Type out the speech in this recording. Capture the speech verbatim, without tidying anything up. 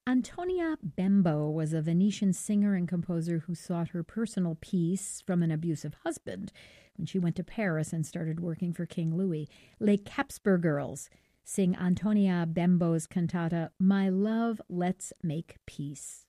Antonia Bembo was a Venetian singer and composer who sought her personal peace from an abusive husband when she went to Paris and started working for King Louis. Les Capsper Girls sing Antonia Bembo's cantata, My Love, Let's Make Peace.